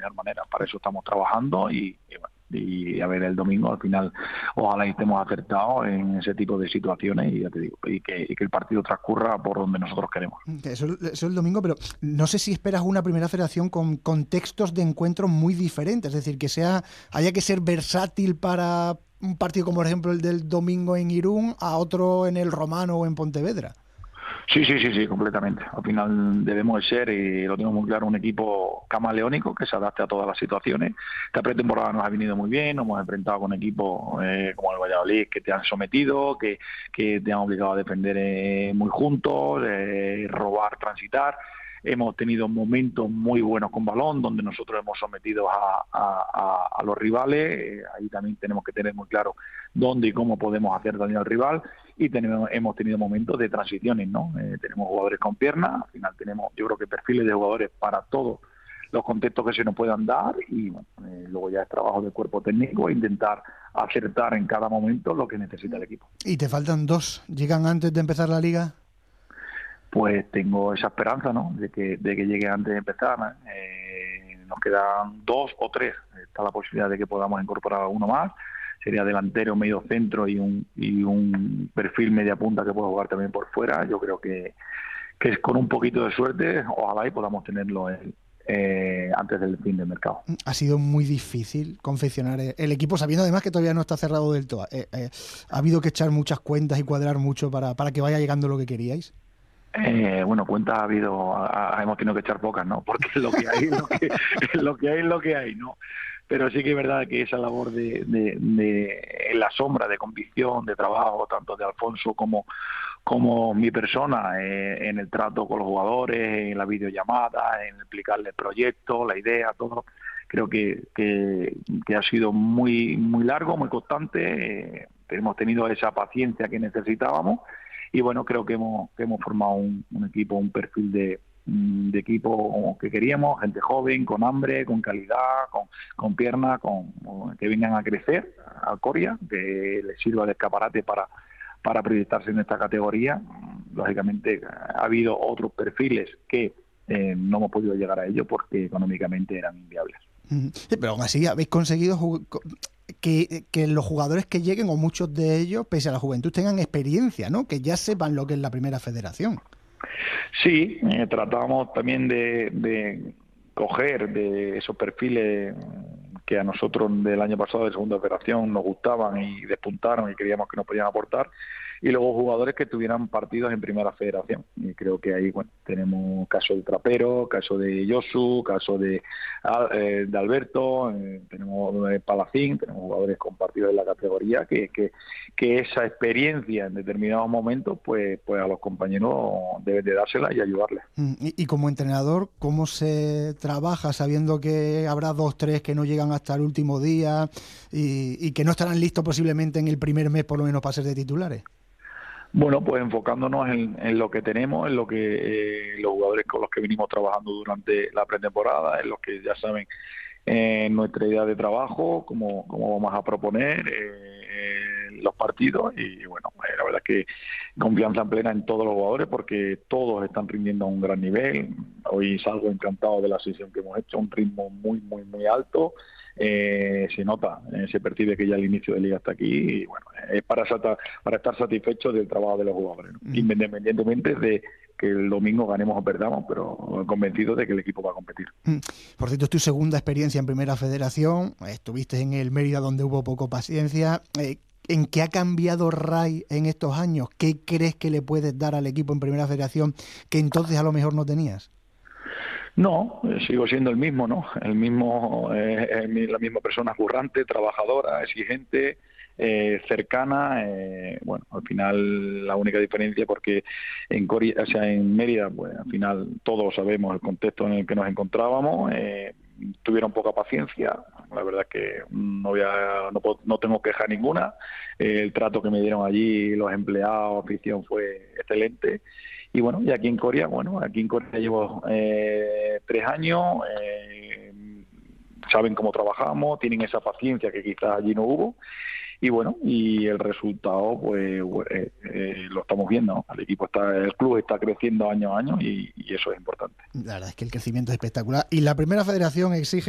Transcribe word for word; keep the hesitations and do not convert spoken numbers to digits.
mejor manera. Para eso estamos trabajando y, y bueno, y a ver el domingo al final ojalá estemos acertados en ese tipo de situaciones y ya te digo y que, y que el partido transcurra por donde nosotros queremos. Eso, eso es el domingo, pero no sé si esperas una primera federación con contextos de encuentros muy diferentes, es decir, que sea haya que ser versátil para un partido como por ejemplo el del domingo en Irún a otro en el Romano o en Pontevedra. Sí, sí, sí, sí, completamente. Al final debemos de ser, y lo tengo muy claro, un equipo camaleónico que se adapte a todas las situaciones. Esta pretemporada nos ha venido muy bien, nos hemos enfrentado con equipos eh, como el Valladolid que te han sometido, que, que te han obligado a defender eh, muy juntos, eh, robar, transitar. Hemos tenido momentos muy buenos con balón, donde nosotros hemos sometido a, a, a, a los rivales. Eh, ahí también tenemos que tener muy claro dónde y cómo podemos hacer daño al rival. Y tenemos, hemos tenido momentos de transiciones, ¿no? Eh, tenemos jugadores con piernas, al final tenemos, yo creo que perfiles de jugadores para todos los contextos que se nos puedan dar y bueno, eh, luego ya es trabajo del cuerpo técnico e intentar acertar en cada momento lo que necesita el equipo. Y te faltan dos, ¿llegan antes de empezar la Liga? Pues tengo esa esperanza, ¿no? De que, de que llegue antes de empezar. Eh, nos quedan dos o tres. Está la posibilidad de que podamos incorporar uno más. Sería delantero, medio centro y un y un perfil media punta que pueda jugar también por fuera. Yo creo que, que es con un poquito de suerte, ojalá y podamos tenerlo en, eh, antes del fin del mercado. Ha sido muy difícil confeccionar el equipo, sabiendo además que todavía no está cerrado del todo. Eh, eh, ¿Ha habido que echar muchas cuentas y cuadrar mucho para, para que vaya llegando lo que queríais? Eh, bueno, cuentas ha habido, ha, hemos tenido que echar pocas, ¿no? Porque lo que hay es lo que, lo que hay es lo que hay, ¿no? Pero sí que es verdad que esa labor de, de, de en la sombra, de convicción, de trabajo, tanto de Alfonso como, como mi persona, eh, en el trato con los jugadores, en la videollamada, en explicarle el proyecto, la idea, todo, creo que, que, que ha sido muy, muy largo, muy constante. Eh, hemos tenido esa paciencia que necesitábamos. Y bueno, creo que hemos que hemos formado un, un equipo, un perfil de, de equipo que queríamos, gente joven, con hambre, con calidad, con, con piernas, con, que vengan a crecer al Coria, que les sirva de escaparate para, para proyectarse en esta categoría. Lógicamente ha habido otros perfiles que eh, no hemos podido llegar a ellos porque económicamente eran inviables. Sí, pero aún así habéis conseguido que, que los jugadores que lleguen, o muchos de ellos, pese a la juventud, tengan experiencia, ¿no? Que ya sepan lo que es la primera federación. Sí, eh, tratamos también de, de coger de esos perfiles que a nosotros del año pasado de segunda federación nos gustaban y despuntaron y creíamos que nos podían aportar, y luego jugadores que tuvieran partidos en primera federación. Y creo que ahí, bueno, tenemos caso de Trapero, caso de Josu, caso de, eh, de Alberto, eh, tenemos de Palacín, tenemos jugadores con partidos en la categoría que, que, que esa experiencia en determinados momentos, pues, pues a los compañeros deben de dársela y ayudarles. Y, y como entrenador, ¿cómo se trabaja sabiendo que habrá dos, tres que no llegan hasta el último día y, y que no estarán listos posiblemente en el primer mes por lo menos para ser de titulares? Bueno, pues enfocándonos en, en lo que tenemos, en lo que eh, los jugadores con los que venimos trabajando durante la pretemporada, en los que ya saben eh, nuestra idea de trabajo, cómo, cómo vamos a proponer eh, los partidos y bueno, eh, la verdad es que confianza plena en todos los jugadores porque todos están rindiendo a un gran nivel. Hoy salgo encantado de la sesión que hemos hecho, un ritmo muy, muy, muy alto. Eh, se nota, eh, se percibe que ya el inicio de liga está aquí y bueno, es para, para estar satisfechos del trabajo de los jugadores, ¿no? Mm. Independientemente de que el domingo ganemos o perdamos, pero convencido de que el equipo va a competir. Por cierto, es tu segunda experiencia en Primera Federación, estuviste en el Mérida donde hubo poco paciencia. Eh, ¿En qué ha cambiado Ray en estos años? ¿Qué crees que le puedes dar al equipo en Primera Federación que entonces a lo mejor no tenías? No, sigo siendo el mismo, ¿no? El mismo, eh, la misma persona currante, trabajadora, exigente, eh, cercana. Eh, bueno, al final la única diferencia porque en Coria, o sea, en Mérida, pues al final todos sabemos el contexto en el que nos encontrábamos. Eh, tuvieron poca paciencia. La verdad es que no voy a, no, puedo, no tengo queja ninguna. Eh, el trato que me dieron allí los empleados, afición fue excelente. Y bueno, y aquí en Coria, bueno, aquí en Coria llevo eh, tres años, eh, saben cómo trabajamos, tienen esa paciencia que quizás allí no hubo. Y bueno, y el resultado, pues eh, eh, lo estamos viendo, ¿no? El equipo está, el club está creciendo año a año y, y eso es importante. La verdad es que el crecimiento es espectacular. Y la Primera Federación exige